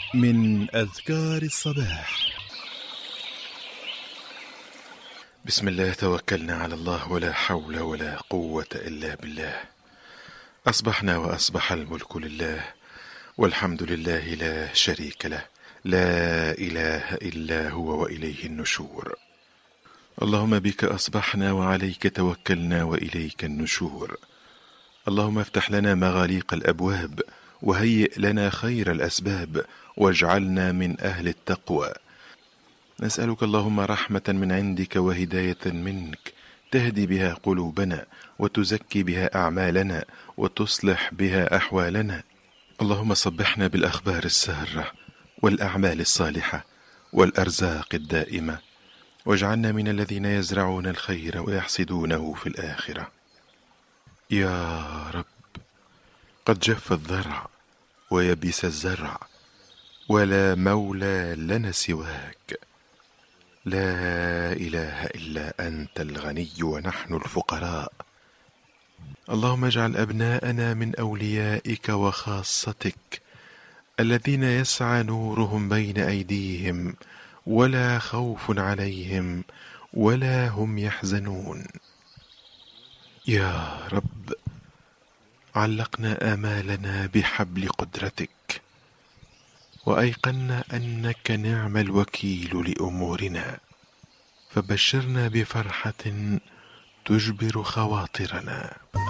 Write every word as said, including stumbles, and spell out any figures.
من أذكار الصباح. بسم الله توكلنا على الله ولا حول ولا قوة إلا بالله. أصبحنا وأصبح الملك لله والحمد لله لا شريك له، لا إله إلا هو وإليه النشور. اللهم بك أصبحنا وعليك توكلنا وإليك النشور. اللهم افتح لنا مغاليق الأبواب وهيئ لنا خير الأسباب واجعلنا من أهل التقوى. نسألك اللهم رحمة من عندك وهداية منك تهدي بها قلوبنا وتزكي بها أعمالنا وتصلح بها أحوالنا. اللهم صبحنا بالأخبار السارة والأعمال الصالحة والأرزاق الدائمة، واجعلنا من الذين يزرعون الخير ويحصدونه في الآخرة. يا رب، قد جف الذرع ويبس الزرع ولا مولى لنا سواك. لا إله إلا أنت الغني ونحن الفقراء. اللهم اجعل أبناءنا من أوليائك وخاصتك الذين يسعى نورهم بين أيديهم ولا خوف عليهم ولا هم يحزنون. يا رب، علقنا آمالنا بحبل قدرتك وأيقنا أنك نعم الوكيل لأمورنا، فبشرنا بفرحة تجبر خواطرنا.